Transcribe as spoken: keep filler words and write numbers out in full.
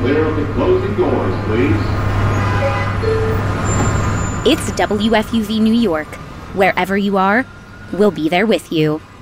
clear of the closing doors, please. It's W F U V New York. Wherever you are, we'll be there with you.